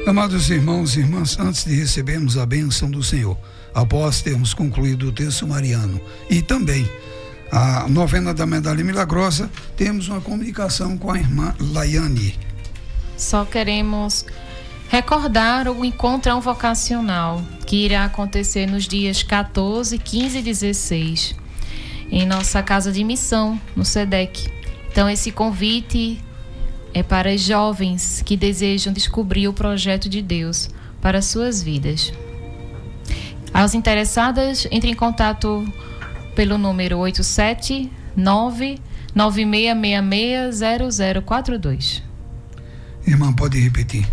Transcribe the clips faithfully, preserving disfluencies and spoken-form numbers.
Amados irmãos e irmãs, antes de recebermos a bênção do Senhor, após termos concluído o texto mariano e também a novena da Medalha Milagrosa, temos uma comunicação com a irmã Laiane. Só queremos recordar o encontrão vocacional que irá acontecer nos dias quatorze, quinze e dezesseis em nossa casa de missão, no SEDEC. Então esse convite é para os jovens que desejam descobrir o projeto de Deus para suas vidas. As interessadas, entrem em contato pelo número oito sete nove nove seis seis seis zero zero quatro dois. Irmã, pode repetir.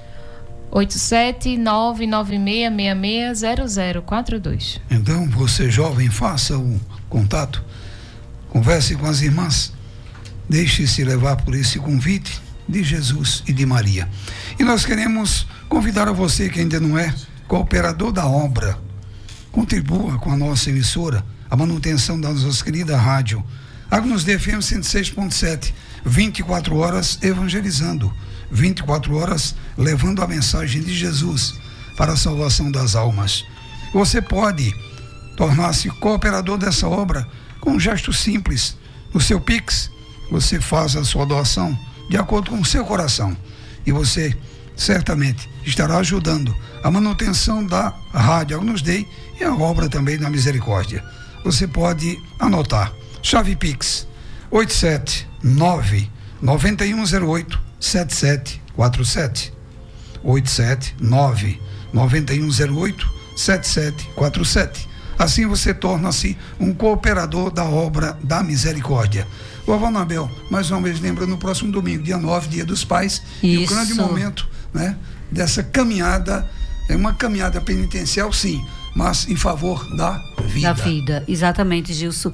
oito sete nove nove seis seis seis zero zero quatro dois. Então, você jovem, faça o contato, converse com as irmãs, deixe-se levar por esse convite de Jesus e de Maria. E nós queremos convidar a você que ainda não é cooperador da obra, contribua com a nossa emissora, a manutenção da nossa querida rádio Agnus Dei F M cento e seis ponto sete, vinte e quatro horas evangelizando, vinte e quatro horas levando a mensagem de Jesus para a salvação das almas. Você pode tornar-se cooperador dessa obra com um gesto simples. No seu Pix, você faz a sua doação de acordo com o seu coração e você certamente estará ajudando a manutenção da rádio Agnus Dei e a obra também da misericórdia. Você pode anotar: chave Pix oito sete nove nove um zero oito sete sete quatro sete, oito sete nove nove um zero oito sete sete quatro sete. Assim você torna-se um cooperador da obra da misericórdia. Vovó Anabel, mais uma vez lembra, no próximo domingo, dia nove, dia dos pais, e o grande momento, né, dessa caminhada, é uma caminhada penitencial, sim, mas em favor da vida. Da vida, exatamente, Gilson.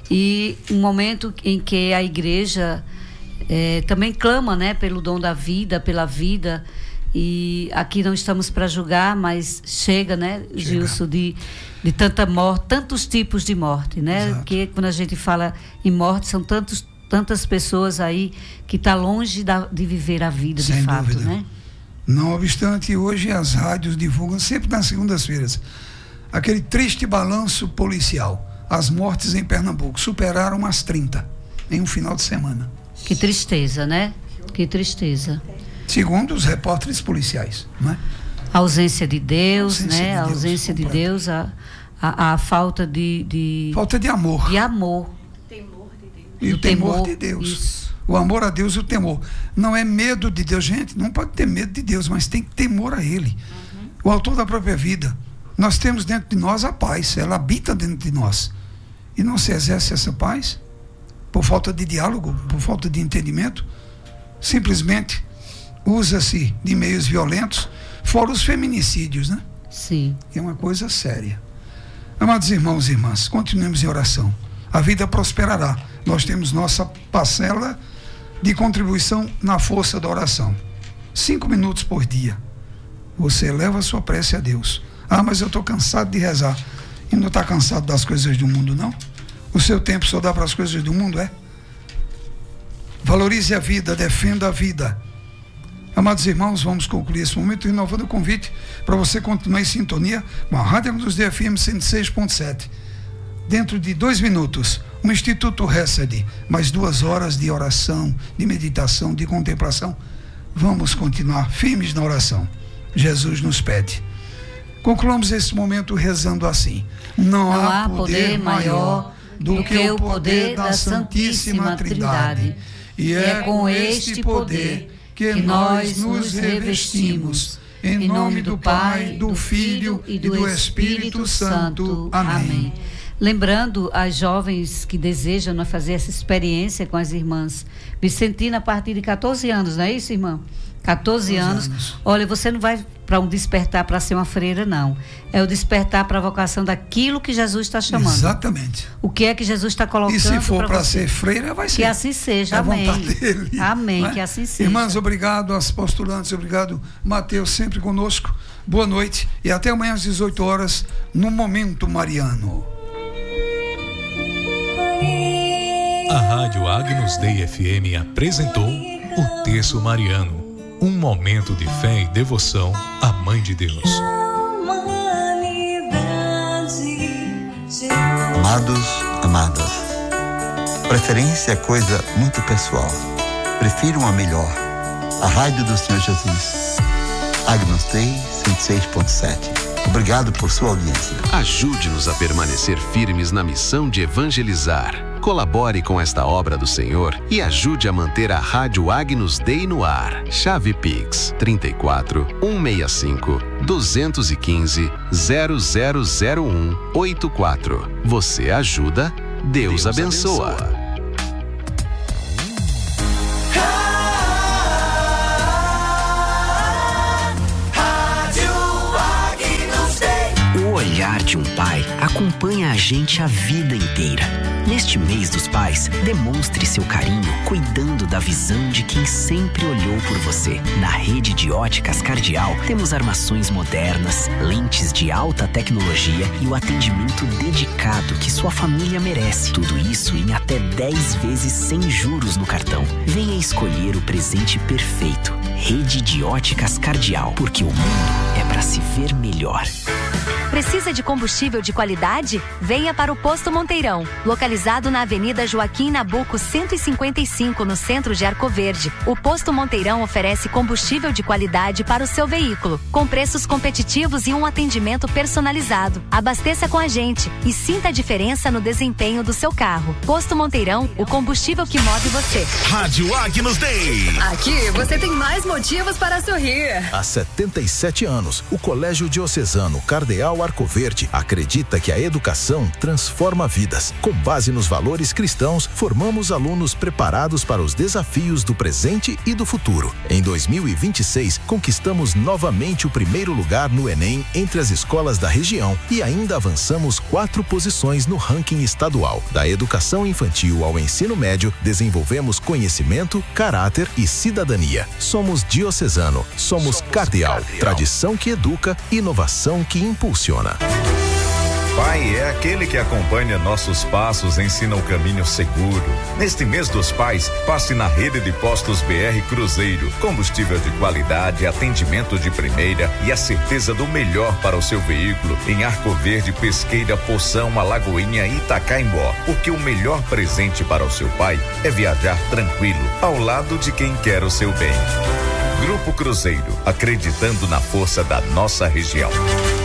E um momento em que a igreja é, também clama, né, pelo dom da vida, pela vida. E aqui não estamos para julgar, mas chega, né, chega. Gilson, de, de tanta morte, tantos tipos de morte, né? Exato. Que quando a gente fala em morte, são tantos, tantas pessoas aí que estão tá longe da, de viver a vida. Sem de fato, dúvida. Né? Não obstante, hoje as rádios divulgam sempre nas segundas-feiras aquele triste balanço policial. As mortes em Pernambuco superaram umas trinta em um final de semana. Que tristeza, né? Que tristeza. Segundo os repórteres policiais, né? A ausência de Deus, a ausência né? De a Deus, ausência completa. de Deus, a, a, a falta de, de... Falta de amor. De amor. Temor de Deus. E o, o temor, temor de Deus. Isso. O amor a Deus e o temor. Não é medo de Deus, gente, não pode ter medo de Deus, mas tem temor a Ele. Uhum. O autor da própria vida. Nós temos dentro de nós a paz, ela habita dentro de nós. E não se exerce essa paz por falta de diálogo, por falta de entendimento. Simplesmente usa-se de meios violentos, fora os feminicídios, né? Sim. É uma coisa séria. Amados irmãos e irmãs, continuemos em oração. A vida prosperará. Nós temos nossa parcela de contribuição na força da oração. Cinco minutos por dia. Você eleva a sua prece a Deus. Ah, mas eu estou cansado de rezar. E não está cansado das coisas do mundo, não? O seu tempo só dá para as coisas do mundo, é? Valorize a vida, defenda a vida. Amados irmãos, vamos concluir esse momento renovando o convite para você continuar em sintonia com a Rádio Agnus Dei F M cento e seis ponto sete. Dentro de dois minutos, o Instituto Hesed, mais duas horas de oração, de meditação, de contemplação. Vamos continuar firmes na oração. Jesus nos pede. Concluamos esse momento rezando assim: não, não há poder maior do que o poder da Santíssima Trindade, e é com este poder que nós nos revestimos. Em nome do Pai, do Filho e do Espírito Santo. Amém. Lembrando as jovens que desejam fazer essa experiência com as irmãs Vicentina a partir de catorze anos, não é isso, irmã? catorze anos. anos. Olha, você não vai para um despertar para ser uma freira, não. É o despertar para a vocação daquilo que Jesus está chamando. Exatamente. O que é que Jesus está colocando. E se for para ser freira, vai ser. Que assim seja. É amém. A vontade dele, amém. É? Que assim seja. Irmãs, obrigado. As postulantes, obrigado. Mateus, sempre conosco. Boa noite e até amanhã às dezoito horas no Momento Mariano. A Rádio Agnus Dei F M apresentou o Terço Mariano, Um momento de fé e devoção à Mãe de Deus. Amados, amadas, preferência é coisa muito pessoal. Prefiro uma melhor. A Rádio do Senhor Jesus. Agnus Dei cento e seis ponto sete. Obrigado por sua audiência. Ajude-nos a permanecer firmes na missão de evangelizar. Colabore com esta obra do Senhor e ajude a manter a Rádio Agnus Dei no ar. Chave Pix trinta e quatro, cento e sessenta e cinco, duzentos e quinze, zero zero zero um oito quatro. Você ajuda, Deus, Deus abençoa. abençoa. O olhar de um pai acompanha a gente a vida inteira. Neste mês dos pais, demonstre seu carinho cuidando da visão de quem sempre olhou por você. Na rede de óticas Cardeal, temos armações modernas, lentes de alta tecnologia e o atendimento dedicado que sua família merece. Tudo isso em até dez vezes sem juros no cartão. Venha escolher o presente perfeito. Rede de óticas Cardeal, porque o mundo é para se ver melhor. Precisa de combustível de qualidade? Venha para o Posto Monteirão, localizado na Avenida Joaquim Nabuco cento e cinquenta e cinco, no centro de Arco Verde. O Posto Monteirão oferece combustível de qualidade para o seu veículo, com preços competitivos e um atendimento personalizado. Abasteça com a gente e sinta a diferença no desempenho do seu carro. Posto Monteirão, o combustível que move você. Rádio Agnus Dei. Aqui você tem mais motivos para sorrir. Há setenta e sete anos, o Colégio Diocesano Cardeal Arco Verde acredita que a educação transforma vidas. Com base nos valores cristãos, formamos alunos preparados para os desafios do presente e do futuro. Em dois mil e vinte e seis, conquistamos novamente o primeiro lugar no Enem entre as escolas da região e ainda avançamos quatro posições no ranking estadual. Da educação infantil ao ensino médio, desenvolvemos conhecimento, caráter e cidadania. Somos diocesano, somos, somos Cardeal, Cardeal, tradição que educa, inovação que impulsiona. Pai é aquele que acompanha nossos passos, ensina o caminho seguro. Neste mês dos pais, passe na rede de postos B R Cruzeiro. Combustível de qualidade, atendimento de primeira e a certeza do melhor para o seu veículo. Em Arco Verde, Pesqueira, Poção, Alagoinha e Itacaimbó. Porque o melhor presente para o seu pai é viajar tranquilo, ao lado de quem quer o seu bem. Grupo Cruzeiro, acreditando na força da nossa região.